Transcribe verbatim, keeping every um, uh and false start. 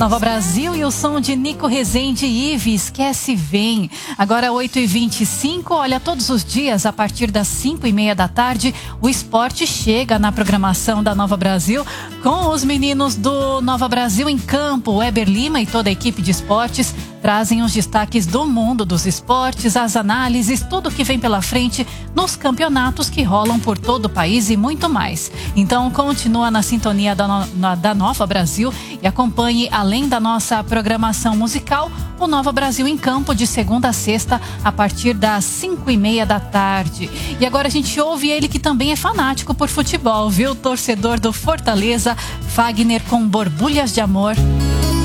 Nova Brasil e o som de Nico Rezende e Ive, Esquece Vem. Agora oito e vinte e cinco, olha, todos os dias a partir das cinco e meia da tarde o esporte chega na programação da Nova Brasil com os meninos do Nova Brasil em Campo. Weber Lima e toda a equipe de esportes trazem os destaques do mundo dos esportes, as análises, tudo que vem pela frente nos campeonatos que rolam por todo o país e muito mais. Então continua na sintonia da, no, na, da Nova Brasil e acompanhe, além da nossa programação musical, o Nova Brasil em Campo de segunda a sexta a partir das cinco e meia da tarde. E agora a gente ouve ele que também é fanático por futebol, viu? Torcedor do Fortaleza, Fagner com Borbulhas de Amor.